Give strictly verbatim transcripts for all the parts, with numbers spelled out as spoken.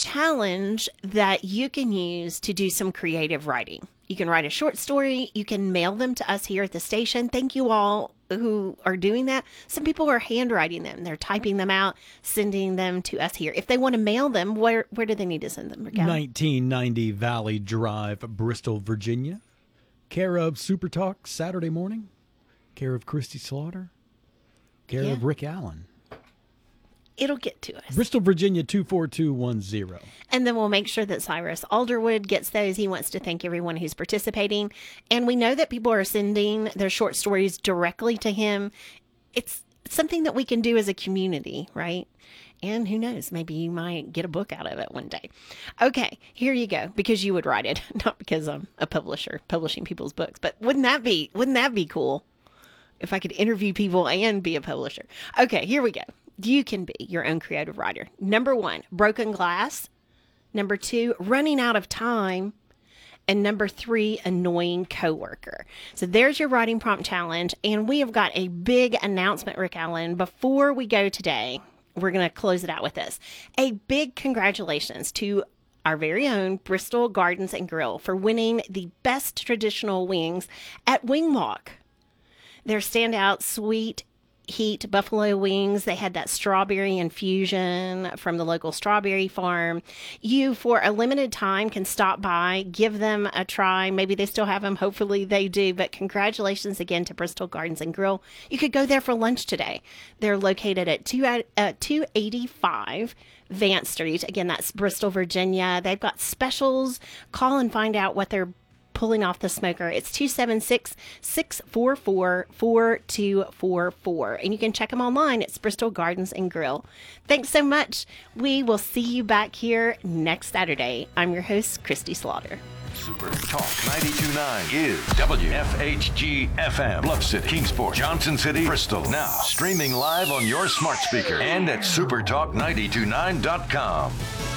challenge that you can use to do some creative writing. You can write a short story. You can mail them to us here at the station. Thank you all who are doing that. Some people are handwriting them. They're typing them out, sending them to us here. If they want to mail them, where where do they need to send them? Rick Allen? nineteen ninety Valley Drive, Bristol, Virginia. Care of Super Talk Saturday morning. Care of Christy Slaughter. Care Yeah. of Rick Allen. It'll get to us. Bristol, Virginia, two four two one zero. And then we'll make sure that Cyrus Alderwood gets those. He wants to thank everyone who's participating. And we know that people are sending their short stories directly to him. It's something that we can do as a community, right? And who knows, maybe you might get a book out of it one day. Okay, here you go, because you would write it, not because I'm a publisher publishing people's books. But wouldn't that be, wouldn't that be cool if I could interview people and be a publisher? Okay, here we go. You can be your own creative writer. Number one, broken glass. Number two, running out of time. And number three, annoying coworker. So there's your writing prompt challenge. And we have got a big announcement, Rick Allen. Before we go today, we're going to close it out with this. A big congratulations to our very own Bristol Gardens and Grill for winning the best traditional wings at Wing Walk. Their standout sweet heat buffalo wings. They had that strawberry infusion from the local strawberry farm. You, for a limited time, can stop by, give them a try. Maybe they still have them. Hopefully they do. But congratulations again to Bristol Gardens and Grill. You could go there for lunch today. They're located at two eighty-five Vance Street. Again, that's Bristol, Virginia. They've got specials. Call and find out what they're pulling off the smoker. It's two seven six, six four four, four two four four. And you can check them online. It's Bristol Gardens and Grill. Thanks so much. We will see you back here next Saturday. I'm your host, Christy Slaughter. Super Talk ninety-two point nine is W F H G F M, Bluff City, Kingsport, Johnson City, Bristol. Now streaming live on your smart speaker and at super talk nine two nine dot com.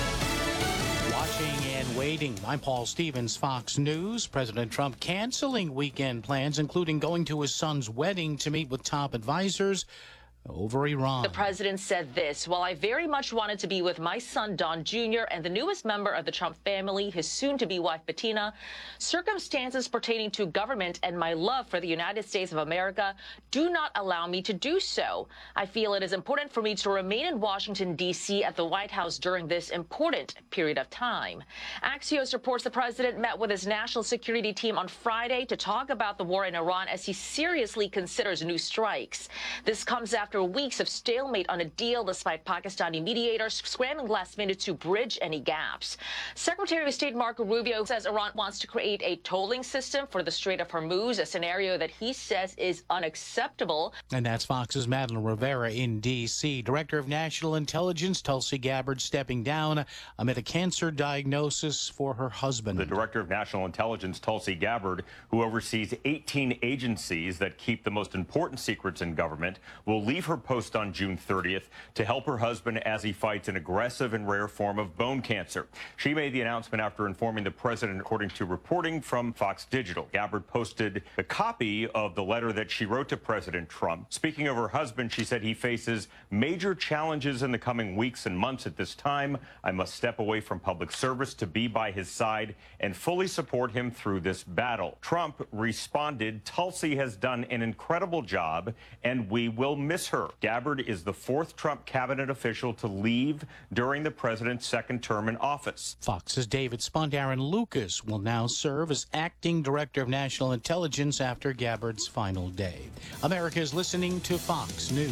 Waiting. I'm Paul Stevens, Fox News. President Trump canceling weekend plans, including going to his son's wedding to meet with top advisors over Iran. The president said this: while I very much wanted to be with my son, Don Junior, and the newest member of the Trump family, his soon-to-be wife, Bettina, circumstances pertaining to government and my love for the United States of America do not allow me to do so. I feel it is important for me to remain in Washington, D C at the White House during this important period of time. Axios reports the president met with his national security team on Friday to talk about the war in Iran as he seriously considers new strikes. This comes after weeks of stalemate on a deal, despite Pakistani mediators scrambling last minute to bridge any gaps. Secretary of State Marco Rubio says Iran wants to create a tolling system for the Strait of Hormuz, a scenario that he says is unacceptable. And that's Fox's Madeline Rivera in D C. Director of National Intelligence Tulsi Gabbard stepping down amid a cancer diagnosis for her husband. The Director of National Intelligence, Tulsi Gabbard, who oversees eighteen agencies that keep the most important secrets in government, will leave her post on June thirtieth to help her husband as he fights an aggressive and rare form of bone cancer. She made the announcement after informing the president, according to reporting from Fox Digital. Gabbard posted a copy of the letter that she wrote to President Trump. Speaking of her husband, she said he faces major challenges in the coming weeks and months. At this time, I must step away from public service to be by his side and fully support him through this battle. Trump responded, Tulsi has done an incredible job and we will miss her. Gabbard is the fourth Trump cabinet official to leave during the president's second term in office. Fox's David Spunt. Aaron Lucas will now serve as acting director of national intelligence after Gabbard's final day. America is listening to Fox News.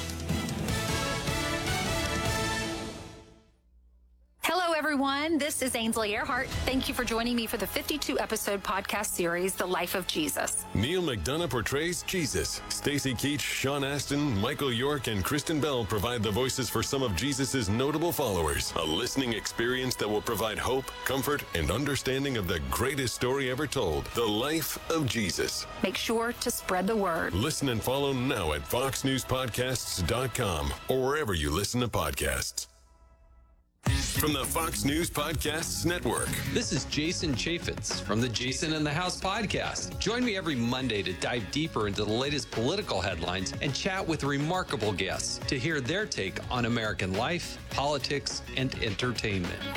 Hello, everyone. This is Ainsley Earhart. Thank you for joining me for the fifty-two episode podcast series, The Life of Jesus. Neil McDonough portrays Jesus. Stacy Keach, Sean Astin, Michael York, and Kristen Bell provide the voices for some of Jesus's notable followers. A listening experience that will provide hope, comfort, and understanding of the greatest story ever told, The Life of Jesus. Make sure to spread the word. Listen and follow now at fox news podcasts dot com or wherever you listen to podcasts. From the Fox News Podcasts Network. This is Jason Chaffetz from the Jason in the House podcast. Join me every Monday to dive deeper into the latest political headlines and chat with remarkable guests to hear their take on American life, politics, and entertainment.